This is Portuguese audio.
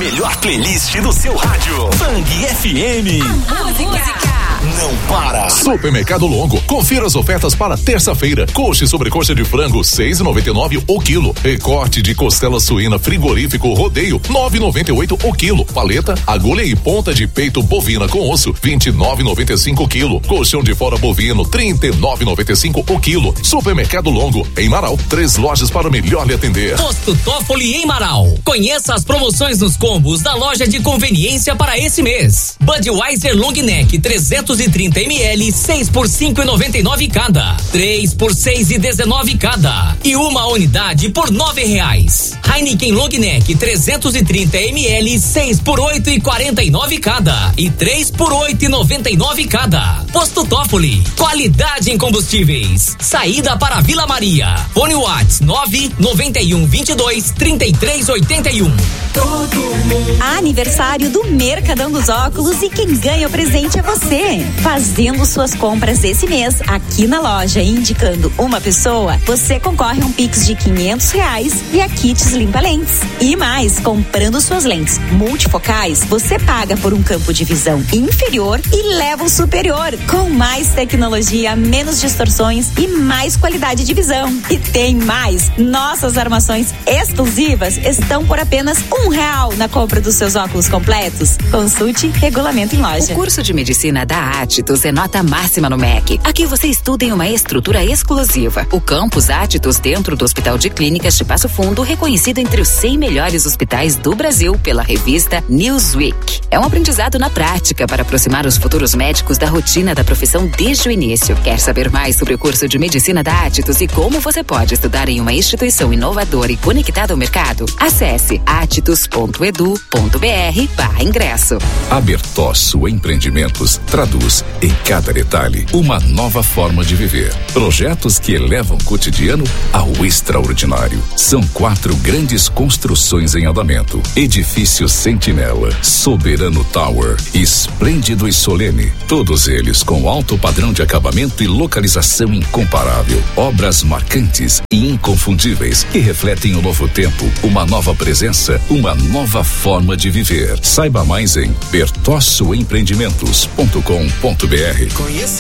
melhor playlist do seu rádio. Bang FM. A música não para. Supermercado Longo. Confira as ofertas para terça-feira. Coxa e sobrecoxa de frango 6,99 o quilo. Recorte de costela suína frigorífico Rodeio 9,98 o quilo. Paleta, agulha e ponta de peito bovina com osso 29,95 o quilo. Colchão de fora bovino 39,95 o quilo. Supermercado Longo em Marau. 3 lojas para melhor lhe atender. Posto Toffoli em Marau. Conheça as promoções nos combos da loja de conveniência para esse mês. Budweiser Long Neck 330 ml 6 por 5,99 cada. 3 por 6,19 cada. E uma unidade por R$9. Heineken Long Neck 330 ml 6 por 8,49 cada. E 3 por 8,99 cada. Posto Toffoli. Qualidade em combustíveis. Saída para Vila Maria. Fone Whats 991223381. Aniversário do Mercadão dos Óculos e quem ganha o presente é você. Fazendo suas compras esse mês aqui na loja, indicando uma pessoa, você concorre a um Pix de R$500 e a kits limpa lentes. E mais, comprando suas lentes multifocais, você paga por um campo de visão inferior e leva o superior, com mais tecnologia, menos distorções e mais qualidade de visão. E tem mais, nossas armações exclusivas estão por apenas R$1 na compra dos seus óculos completos. Consulte regulamento em loja. O curso de medicina da Atitus é nota máxima no MEC. Aqui você estuda em uma estrutura exclusiva. O campus Atitus, dentro do Hospital de Clínicas de Passo Fundo, reconhecido entre os 100 melhores hospitais do Brasil pela revista Newsweek. É um aprendizado na prática para aproximar os futuros médicos da rotina da profissão desde o início. Quer saber mais sobre o curso de medicina da Atitus e como você pode estudar em uma instituição inovadora e conectada ao mercado? Acesse atitus.edu.br/ingresso. A Bertosso Empreendimentos traduz em cada detalhe uma nova forma de viver. Projetos que elevam o cotidiano ao extraordinário. São 4 grandes construções em andamento. Edifício Sentinela, Soberano Tower, Esplêndido e Solene. Todos eles com alto padrão de acabamento e localização incomparável. Obras marcantes e inconfundíveis que refletem o novo tempo, uma nova presença, uma nova forma de viver. Saiba mais em bertossoempreendimentos.com.br.